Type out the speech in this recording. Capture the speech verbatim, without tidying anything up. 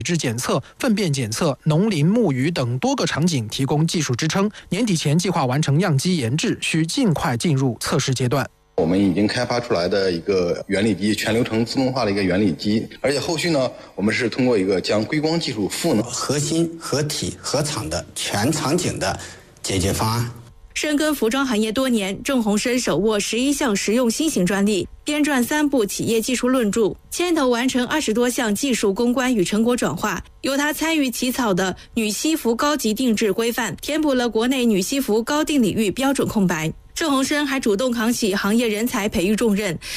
质检测、粪便检测、农林牧渔等多个场景提供技术支撑，年底前计划完成样机研制，需尽快进入测试阶段。 我们已经开发出来的一个原理机，全流程自动化的一个原理机，而且后续呢，我们是通过一个将硅光技术赋能核心、合体、合场的全场景的解决方案。 深耕服装行业多年，郑鸿生手握十一项实用新型专利，编撰三部企业技术论著，牵头完成二十多项技术攻关与成果转化。由他参与起草的女西服高级定制规范，填补了国内女西服高定领域标准空白。郑鸿生还主动扛起行业人才培育重任，